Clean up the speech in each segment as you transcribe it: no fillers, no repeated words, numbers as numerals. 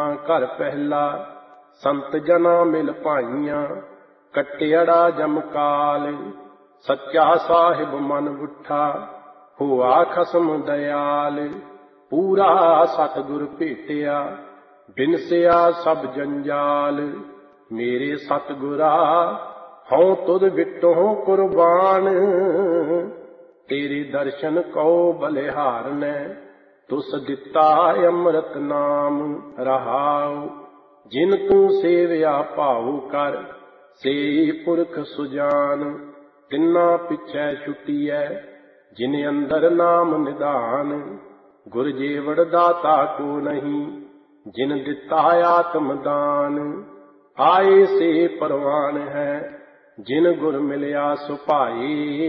ਘਰ ਪਹਿਲਾ, ਸੰਤ ਜਨਾ ਮਿਲ ਭਾਈਆਂ, ਕੱਟਿਅੜਾ ਜਮਕਾਲ। ਸੱਚਾ ਸਾਹਿਬ ਮਨ ਬੁੱਠਾ, ਹੋਆ ਖਸਮ ਦਇਆਲ। ਪੂਰਾ ਸਤਿਗੁਰ ਭੇਟਿਆ, ਬਿਨਸਿਆ ਸਭ ਜੰਜਾਲ। ਮੇਰੇ ਸਤਿਗੁਰਾ ਹਉ ਤੁਧ ਵਿਟਹੁ ਕੁਰਬਾਨ, ਤੇਰੇ ਦਰਸ਼ਨ ਕਉ ਬਲਿਹਾਰਨੈ। ਤੁਸ ਦਿੱਤਾ ਅੰਮ੍ਰਿਤ ਨਾਮ ਰਹਾਉ, ਜਿਨ ਤੂੰ ਸੇਵਿਆ ਭਾਉ ਕਰ, ਸੇ ਪੁਰਖ ਸੁਜਾਨ। ਤਿੰਨਾ ਪਿਛੈ ਛੁਟੀਐ, ਜਿਨ ਅੰਦਰ ਨਾਮ ਨਿਧਾਨ। ਗੁਰ ਜੀਵੜ ਦਾਤਾ ਕੋ ਨਹੀਂ, ਜਿਨ ਦਿੱਤਾ ਆਤਮ ਦਾਨ। ਆਏ ਸੇ ਪਰਵਾਨ ਹੈ, ਜਿਨ ਗੁਰ ਮਿਲਿਆ ਸੁਭਾਈ।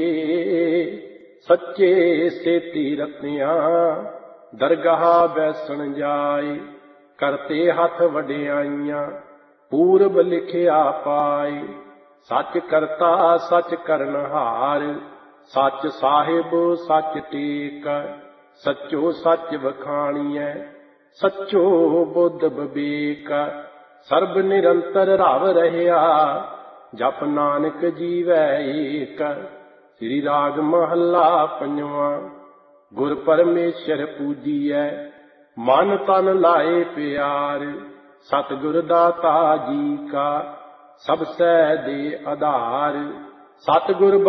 ਸੱਚੇ ਸੇਤੀ ਰਤਿਆਂ, ਦਰਗਾਹ ਬੈਸਣ ਜਾਏ। ਕਰਤੇ ਹੱਥ ਵਡਿਆਈਆਂ, ਪੂਰਬ ਲਿਖਿਆ ਪਾਏ। ਸੱਚ ਕਰਤਾ ਸੱਚ ਕਰਨਹਾਰ, ਸੱਚ ਸਾਹਿਬ ਸੱਚ ਟੇਕ। ਸੱਚੋ ਸੱਚ ਵਖਾਣੀਐ, ਸੱਚੋ ਬੁੱਧ ਬਵੇਕ। ਸਰਬ ਨਿਰੰਤਰ ਰਵ ਰਹਿਆ, ਜਪ ਨਾਨਕ ਜੀਵੈ ਏਕ। ਸ੍ਰੀ ਰਾਗ ਮਹੱਲਾ ਪੰਜਵਾਂ। ਗੁਰ ਪਰਮੇਸ਼ਰ ਪੂਜੀਐ, ਮਨ ਤਨ ਲਾਏ ਪਿਆਰ। ਸਤਿਗੁਰ ਦਾਤਾ ਜੀ ਕਾ, ਸਭ ਸੈ ਦੇ ਆਧਾਰ। ਸਤਿਗੁਰ